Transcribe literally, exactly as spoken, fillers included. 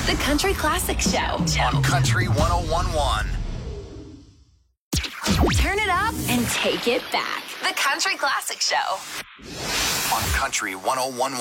The Country Classic Show. On Country one oh one point one. Turn it up and take it back. The Country Classic Show. On Country one oh one point one.